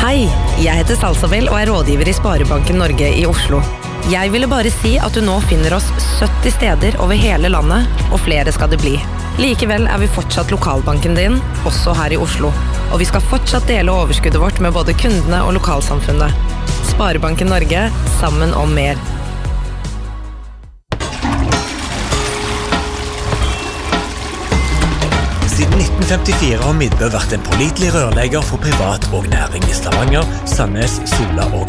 Hei, jeg heter Salsabel og rådgiver I Sparebanken Norge I Oslo. Jeg ville bare si at du nå finner oss 70 steder over hele landet, og flere skal det bli. Likevel vi fortsatt lokalbanken din, også her I Oslo. Og vi skal fortsatt dele overskuddet vårt med både kundene og lokalsamfunnet. Sparebanken Norge, sammen om mer. Siden 1954 har Midtbø vært en pålitelig rørlegger for privat og næring I Stavanger, Sandnes, Sola og